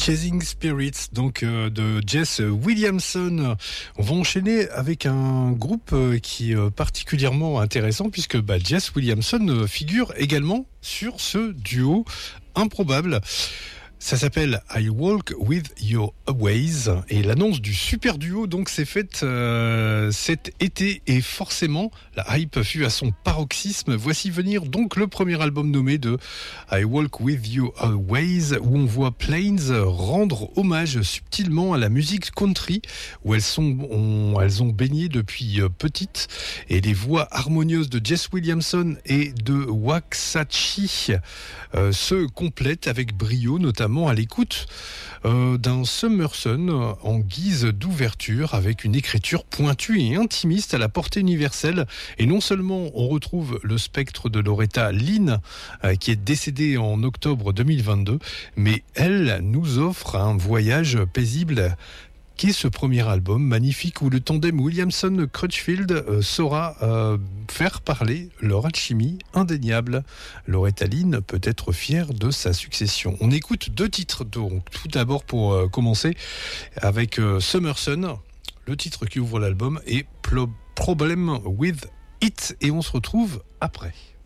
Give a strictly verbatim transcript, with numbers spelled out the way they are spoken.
Chasing Spirits, donc euh, de Jess Williamson. On va enchaîner avec un groupe euh, qui est euh, particulièrement intéressant puisque bah, Jess Williamson euh, figure également sur ce duo improbable. Ça s'appelle I Walk With Your Ways et l'annonce du super duo donc s'est faite euh, cet été et forcément la hype fut à son paroxysme. Voici venir donc le premier album nommé de I Walk With Your Ways où on voit Plains rendre hommage subtilement à la musique country où elles, sont, ont, elles ont baigné depuis petite et les voix harmonieuses de Jess Williamson et de Waxahachie euh, se complètent avec brio, notamment à l'écoute euh, d'un Summerson en guise d'ouverture avec une écriture pointue et intimiste à la portée universelle. Et non seulement on retrouve le spectre de Loretta Lynn euh, qui est décédée en octobre deux mille vingt-deux, mais elle nous offre un voyage paisible qui est ce premier album magnifique où le tandem Williamson-Crutchfield euh, saura euh, faire parler leur alchimie indéniable. Loretta Lynn peut être fière de sa succession. On écoute deux titres, donc tout d'abord pour euh, commencer avec euh, Summerson, le titre qui ouvre l'album, et Pro- Problem With It, et on se retrouve après.